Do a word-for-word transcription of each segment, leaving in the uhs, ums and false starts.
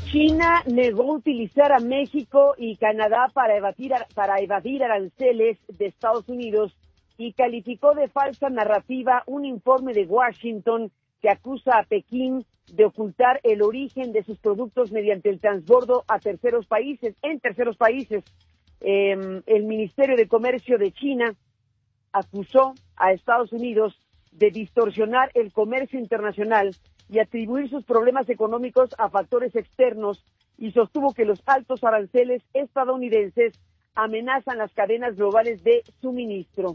China negó utilizar a México y Canadá para evadir, para evadir aranceles de Estados Unidos y calificó de falsa narrativa un informe de Washington que acusa a Pekín de ocultar el origen de sus productos mediante el transbordo a terceros países, en terceros países. Eh, el Ministerio de Comercio de China acusó a Estados Unidos de distorsionar el comercio internacional y atribuir sus problemas económicos a factores externos, y sostuvo que los altos aranceles estadounidenses amenazan las cadenas globales de suministro.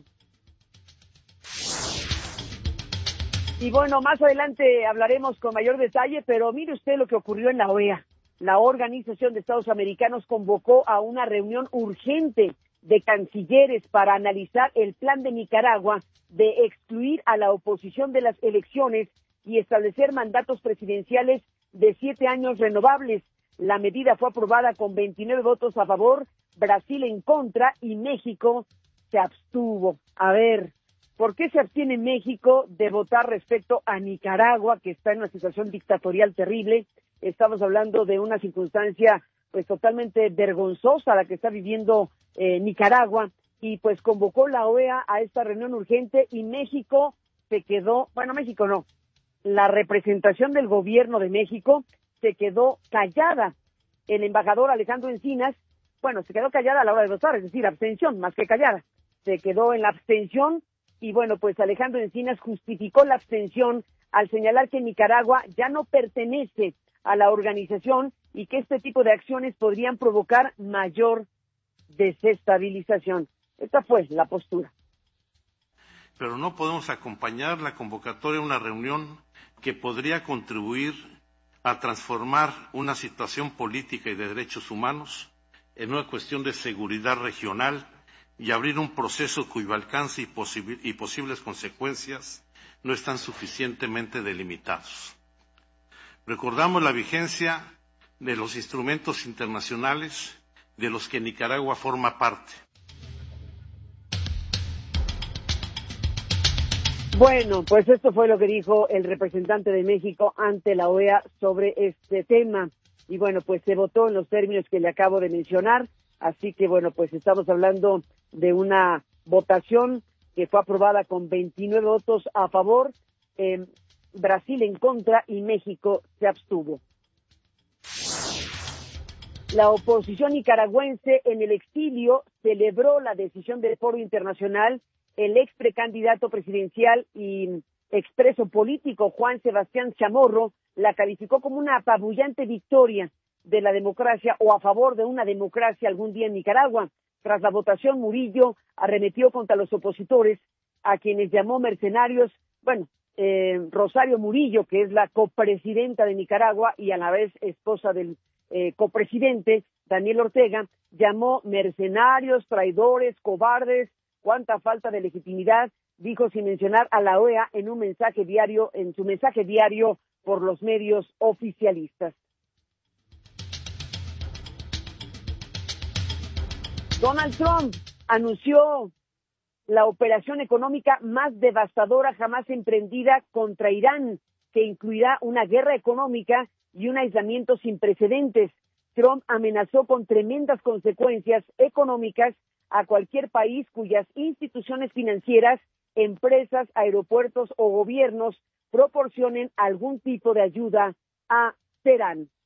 Y bueno, más adelante hablaremos con mayor detalle, pero mire usted lo que ocurrió en la O E A. La Organización de Estados Americanos convocó a una reunión urgente de cancilleres para analizar el plan de Nicaragua de excluir a la oposición de las elecciones y establecer mandatos presidenciales de siete años renovables. La medida fue aprobada con veintinueve votos a favor, Brasil en contra y México se abstuvo. A ver, ¿por qué se abstiene México de votar respecto a Nicaragua, que está en una situación dictatorial terrible? Estamos hablando de una circunstancia pues totalmente vergonzosa la que está viviendo eh, Nicaragua, y pues convocó la O E A a esta reunión urgente y México se quedó, bueno, México no, la representación del gobierno de México se quedó callada. El embajador Alejandro Encinas, bueno, se quedó callada a la hora de votar, es decir, abstención, más que callada. Se quedó en la abstención y bueno, pues Alejandro Encinas justificó la abstención al señalar que Nicaragua ya no pertenece a la organización y que este tipo de acciones podrían provocar mayor desestabilización. Esta fue la postura. Pero no podemos acompañar la convocatoria a una reunión que podría contribuir a transformar una situación política y de derechos humanos en una cuestión de seguridad regional y abrir un proceso cuyo alcance y, posibil- y posibles consecuencias no están suficientemente delimitados. Recordamos la vigencia de los instrumentos internacionales de los que Nicaragua forma parte. Bueno, pues esto fue lo que dijo el representante de México ante la O E A sobre este tema. Y bueno, pues se votó en los términos que le acabo de mencionar. Así que bueno, pues estamos hablando de una votación que fue aprobada con veintinueve votos a favor, eh, Brasil en contra y México se abstuvo. La oposición nicaragüense en el exilio celebró la decisión del Foro Internacional. El ex precandidato presidencial y expreso político Juan Sebastián Chamorro la calificó como una apabullante victoria de la democracia o a favor de una democracia algún día en Nicaragua. Tras la votación, Murillo arremetió contra los opositores, a quienes llamó mercenarios. Bueno, eh, Rosario Murillo, que es la copresidenta de Nicaragua y a la vez esposa del eh, copresidente Daniel Ortega, llamó mercenarios, traidores, cobardes. Cuánta falta de legitimidad, dijo sin mencionar a la O E A en un mensaje diario, en su mensaje diario por los medios oficialistas. Donald Trump anunció la operación económica más devastadora jamás emprendida contra Irán, que incluirá una guerra económica y un aislamiento sin precedentes. Trump amenazó con tremendas consecuencias económicas a cualquier país cuyas instituciones financieras, empresas, aeropuertos o gobiernos proporcionen algún tipo de ayuda a Teherán.